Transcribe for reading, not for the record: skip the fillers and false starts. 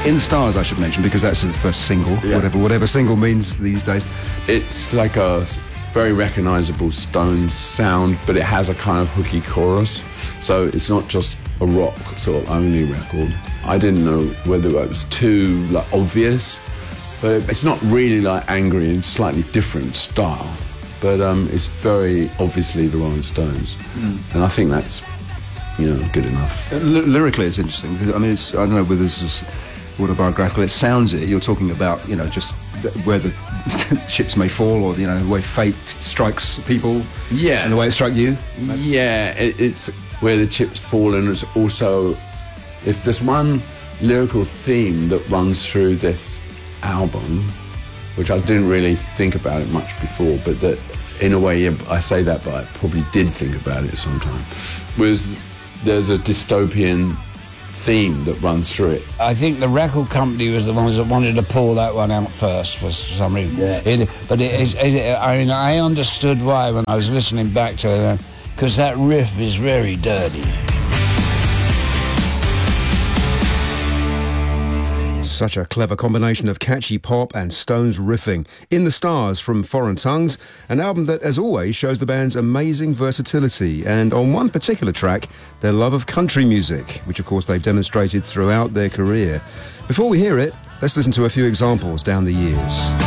In the Stars, I should mention, because that's the first single, whatever single means these days. It's like a very recognisable Stones sound, but it has a kind of hooky chorus, so it's not just a rock sort of only record. I didn't know whether it was too like obvious, but it's not really like angry in slightly different style, but it's very obviously the Rolling Stones, and I think that's good enough. Lyrically, it's interesting. I mean, I don't know whether this is autobiographical. It sounds it. You're talking about just where the chips may fall, or the way fate strikes people. Yeah, and the way it struck you. Yeah, it's where the chips fall, and it's also if there's one lyrical theme that runs through this album, which I didn't really think about it much before, but that in a way, I say that, but I probably did think about it sometime, was there's a dystopian theme that runs through it. I think the record company was the ones that wanted to pull that one out first for some reason. Yeah. I understood why when I was listening back to it, because that riff is very dirty. Such a clever combination of catchy pop and Stones riffing. In the Stars from Foreign Tongues, an album that, as always, shows the band's amazing versatility, and on one particular track, their love of country music, which of course they've demonstrated throughout their career. Before we hear it, let's listen to a few examples down the years.